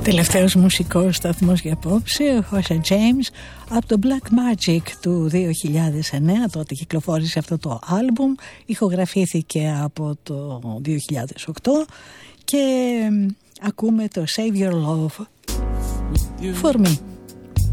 Τελευταίος μουσικός σταθμός για απόψε, ο José James, από το Black Magic του 2009, τότε κυκλοφόρησε αυτό το άλμπουμ, ηχογραφήθηκε από το 2008 και ακούμε το Save Your Love for Me.